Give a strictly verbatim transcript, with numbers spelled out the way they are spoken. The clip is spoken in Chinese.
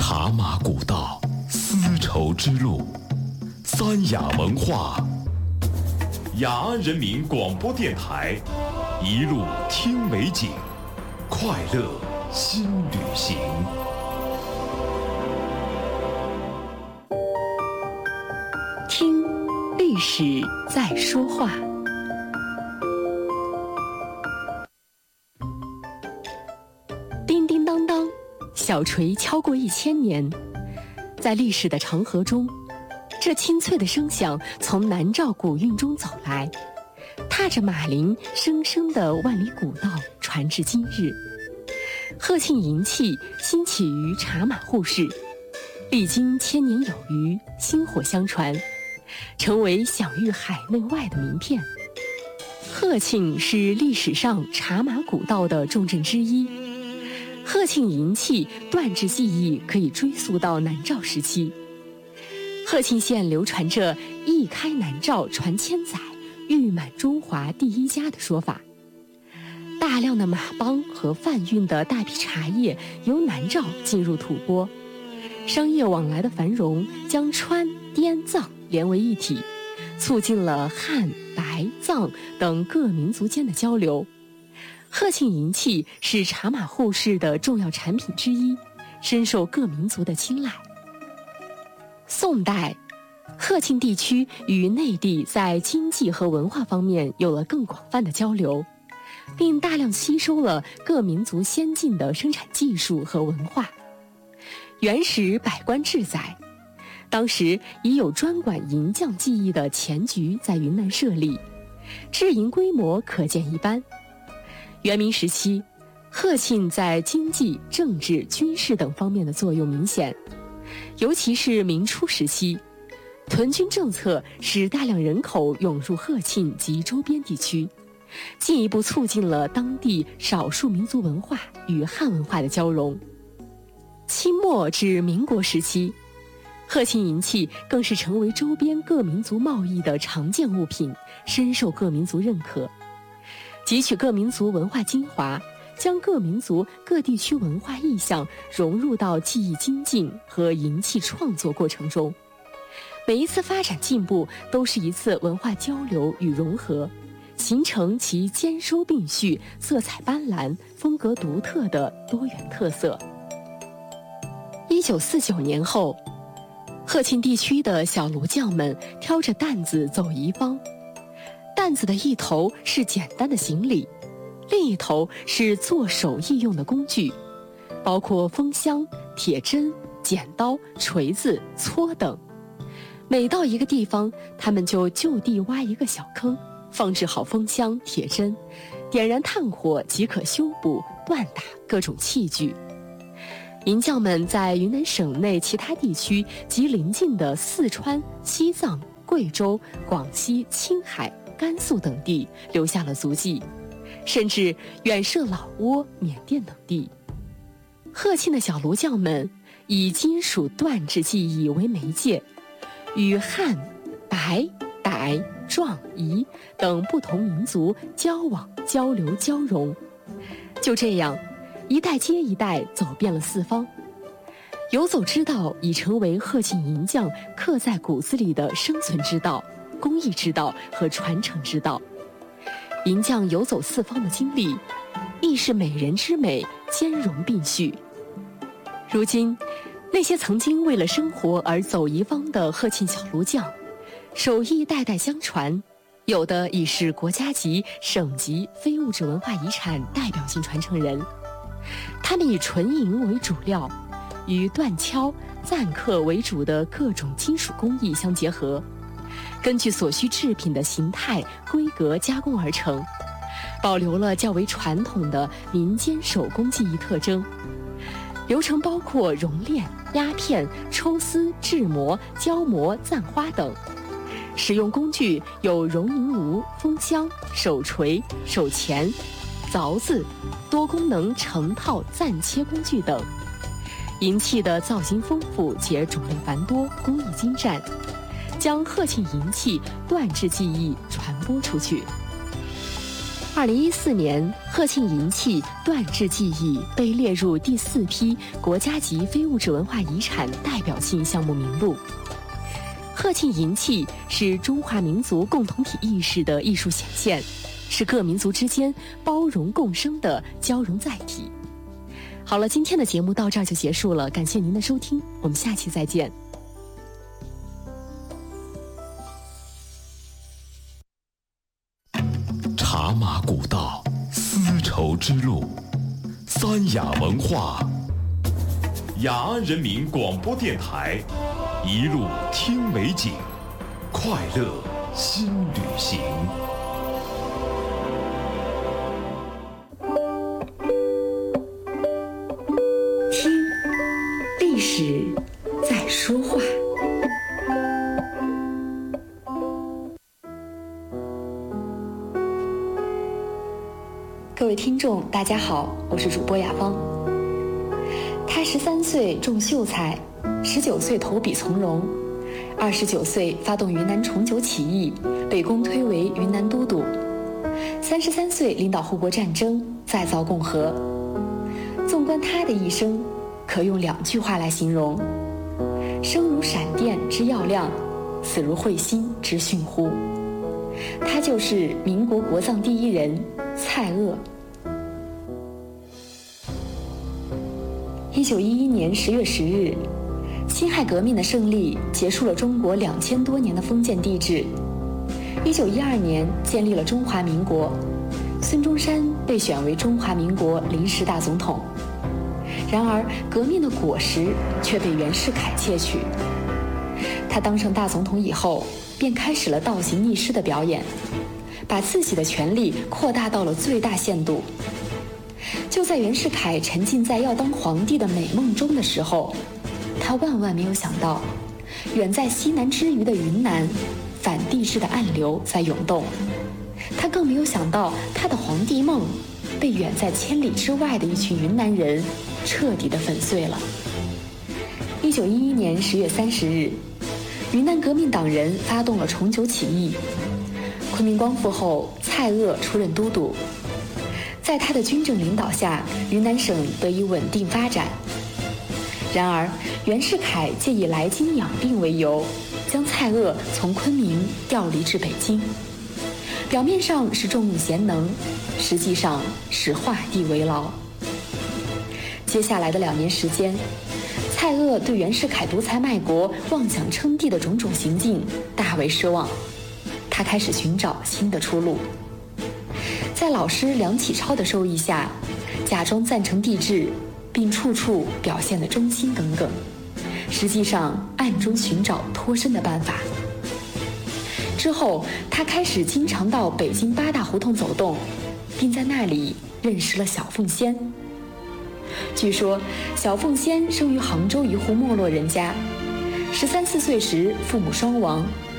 茶马古道，丝绸之路，三雅文化。雅安人民广播电台，一路听美景，快乐新旅行。 听历史在说话。叮叮当当，小锤敲过一千年。在历史的长河中，这清脆的声响从南诏古韵中走来，踏着马铃生生的万里古道传至今日。贺庆银器兴起于茶马户市，历经千年有余，薪火相传，成为享誉海内外的名片。贺庆是历史上茶马古道的重镇之一。贺庆银器锻制技艺可以追溯到南诏时期。贺庆县流传着一开南诏传千载，誉满中华第一家的说法。大量的马帮和贩运的大批茶叶由南诏进入吐蕃，商业往来的繁荣将川滇藏连为一体，促进了汉白藏等各民族间的交流。贺庆银器是茶马户市的重要产品之一，深受各民族的青睐。宋代，贺庆地区与内地在经济和文化方面有了更广泛的交流，并大量吸收了各民族先进的生产技术和文化。元时百官志载，当时已有专管银匠技艺的钱局在云南设立，制银规模可见一斑。元明时期，贺庆在经济、政治、军事等方面的作用明显，尤其是明初时期，屯军政策使大量人口涌入贺庆及周边地区，进一步促进了当地少数民族文化与汉文化的交融。清末至民国时期，贺庆银器更是成为周边各民族贸易的常见物品，深受各民族认可。汲取各民族文化精华，将各民族各地区文化意象融入到技艺精进和银器创作过程中。每一次发展进步都是一次文化交流与融合，形成其兼收并蓄、色彩斑斓、风格独特的多元特色。一九四九年后，贺庆地区的小炉匠们挑着担子走一方，担子的一头是简单的行李，另一头是做手艺用的工具，包括风箱、铁针、剪刀、锤子、锉等。每到一个地方，他们就就地挖一个小坑，放置好风箱、铁针，点燃炭火即可修补、锻打各种器具。银匠们在云南省内其他地区及邻近的四川、西藏、贵州、广西、青海、甘肃等地留下了足迹，甚至远涉老挝、缅甸等地。贺庆的小炉匠们以金属锻制技艺为媒介，与汉、白、傣、壮、彝等不同民族交往、交流、交融。就这样，一代接一代走遍了四方。游走之道已成为贺庆银匠刻在骨子里的生存之道、工艺之道和传承之道。银匠游走四方的经历，亦是美人之美兼容并蓄。如今，那些曾经为了生活而走一方的贺庆小炉匠，手艺代代相传，有的已是国家级、省级非物质文化遗产代表性传承人。他们以纯银为主料，与锻敲、錾刻为主的各种金属工艺相结合，根据所需制品的形态、规格加工而成，保留了较为传统的民间手工技艺特征。流程包括熔炼、压片、抽丝、制模、胶模、簪花等。使用工具有熔银炉、风箱、手锤、手钳、凿子、多功能成套暂切工具等。银器的造型丰富且种类繁多，工艺精湛，将贺庆银器锻制技艺传播出去。 二零一四年，鹤庆银器锻制技艺被列入第四批国家级非物质文化遗产代表性项目名录。鹤庆银器是中华民族共同体意识的艺术显现，是各民族之间包容共生的交融载体。好了，今天的节目到这儿就结束了，感谢您的收听，我们下期再见。 茶马古道，丝绸之路，三雅文化，雅安人民广播电台，一路听美景，快乐新旅行。 听，历史在说话。各位听众，大家好，我是主播雅芳。他十三岁中秀才，十九岁投笔从戎，二十九岁发动云南重九起义，被公推为云南都督，三十三岁领导护国战争，再造共和。纵观他的一生，可用两句话来形容：生如闪电之耀亮，死如彗星之迅忽。他就是民国国葬第一人蔡锷。一九一一年十月十日，辛亥革命的胜利结束了中国两千多年的封建帝制。一九一二年建立了中华民国，孙中山被选为中华民国临时大总统。然而，革命的果实却被袁世凯窃取。他当上大总统以后，便开始了倒行逆施的表演，把自己的权力扩大到了最大限度。就在袁世凯沉浸在要当皇帝的美梦中的时候，他万万没有想到，远在西南之隅的云南，反帝制的暗流在涌动。他更没有想到，他的皇帝梦被远在千里之外的一群云南人彻底的粉碎了。一九一一年十月三十日，云南革命党人发动了重九起义。昆明光复后，蔡锷出任都督。在他的军政领导下，云南省得以稳定发展。然而，袁世凯借以来京养病为由，将蔡锷从昆明调离至北京。表面上是重用贤能，实际上是画地为牢。接下来的两年时间，蔡锷对袁世凯独裁卖国、妄想称帝的种种行径大为失望，他开始寻找新的出路。在老师梁启超的授意下，假装赞成帝制，并处处表现得忠心耿耿，实际上暗中寻找脱身的办法。之后，他开始经常到北京八大胡同走动，并在那里认识了小凤仙。据说，小凤仙生于杭州一户没落人家，十三四岁时父母双亡，